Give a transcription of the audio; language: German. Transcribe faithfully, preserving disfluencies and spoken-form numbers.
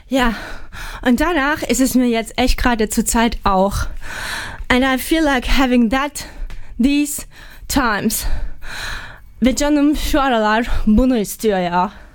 Ja, und danach ist es mir jetzt echt gerade zur Zeit auch. And I feel like having that, these times. Ve canım şu aralar bunu istiyor ya.